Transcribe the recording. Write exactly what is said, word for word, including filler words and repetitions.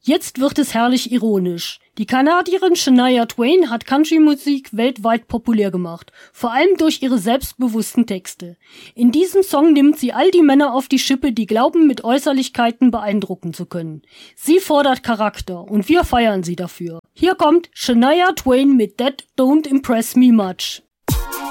Jetzt wird es herrlich ironisch. Die Kanadierin Shania Twain hat Country-Musik weltweit populär gemacht, vor allem durch ihre selbstbewussten Texte. In diesem Song nimmt sie all die Männer auf die Schippe, die glauben, mit Äußerlichkeiten beeindrucken zu können. Sie fordert Charakter und wir feiern sie dafür. Hier kommt Shania Twain mit That Don't Impress Me Much.